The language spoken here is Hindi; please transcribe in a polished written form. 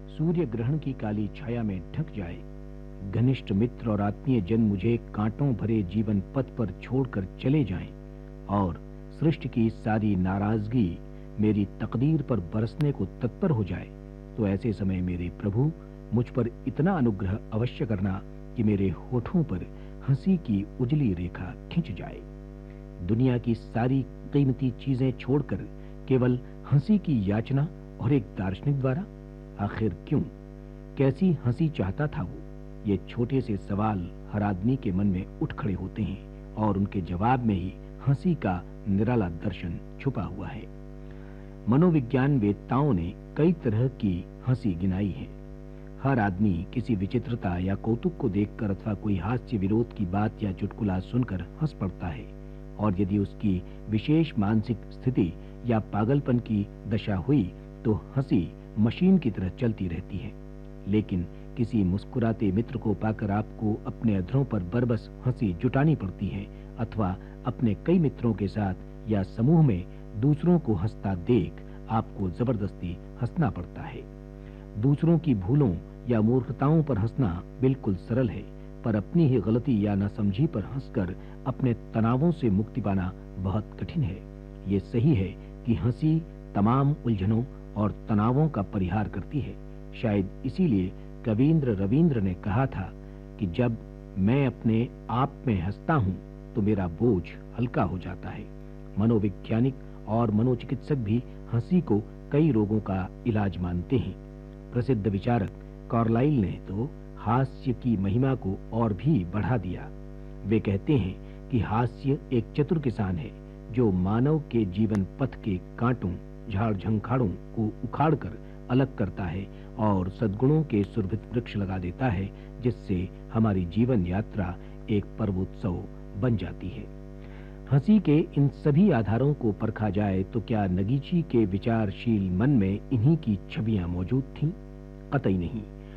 सूर्य ग्रहण की काली छाया में ढक जाए, घनिष्ठ मित्र और आत्मीय जन मुझे कांटों भरे जीवन पथ पर छोड़कर चले जाएं और सृष्टि की सारी नाराजगी मेरी तकदीर पर बरसने को तत्पर हो जाए, तो ऐसे समय मेरे प्रभु मुझ पर इतना अनुग्रह अवश्य करना कि मेरे होठों पर हंसी की उजली रेखा खिंच जाए। दुनिया की सारी कीमती चीजें छोड़कर केवल हंसी की याचना और एक दार्शनिक द्वारा, आखिर क्यों? कैसी हंसी चाहता था वो? ये छोटे से सवाल हर आदमी के मन में उठ खड़े होते हैं और उनके जवाब में ही हंसी का निराला दर्शन छुपा हुआ है। मनोविज्ञान वेत्ताओं ने कई तरह की हंसी गिनाई है। हर आदमी किसी विचित्रता या कौतुक को देखकर अथवा कोई हास्य विरोध की बात या चुटकुला सुनकर हंस पड़ता है, और यदि उसकी विशेष मानसिक स्थिति या पागलपन की दशा हुई तो हंसी मशीन की तरह चलती रहती है। लेकिन किसी मुस्कुराते मित्र को पाकर आपको अपने अधरों पर बरबस हंसी जुटानी पड़ती है, अथवा अपने कई मित्रों के साथ या समूह में दूसरों को हंसता देख आपको जबरदस्ती हंसना पड़ता है। दूसरों की भूलों या मूर्खताओं पर हंसना बिल्कुल सरल है, पर अपनी ही गलती या नासमझी पर हंसकर अपने तनावों से मुक्ति पाना बहुत कठिन है। ये सही है कि हंसी तमाम उलझनों और तनावों का परिहार करती है। शायद इसीलिए कवींद्र रवींद्र ने कहा था कि जब मैं अपने आप में हंसता हूं तो मेरा बोझ हल्का हो जाता है। मनोवैज्ञानिक और मनोचिकित्सक भी हंसी को कई रोगों का इलाज मानते हैं। प्रसिद्ध विचारक कार्लाइल ने तो हास्य की महिमा को और भी बढ़ा दिया। वे कहते हैं कि हास्य एक चतुर किसान है जो मानव के जीवन पथ के कांटों, झाड़ झंखाड़ों को उखाड़कर अलग करता है और सद्गुणों के सुरभित वृक्ष लगा देता है, जिससे हमारी जीवन यात्रा एक पर्वोत्सव बन जाती है। हंसी के इन सभी आधारों को परखा जाए तो क्या नगीची के विचारशील मन में इन्हीं की छवियां मौजूद थीं? कतई नहीं।